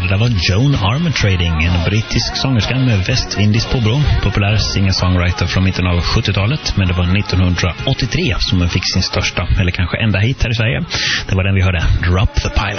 där var Joan Armatrading, en brittisk sångerska med västindisk påbrå, populär singer-songwriter från mitten av 70-talet, men det var 1983 som hon fick sin största, eller kanske enda hit här i Sverige. Det var den vi hörde, Drop the Pilot.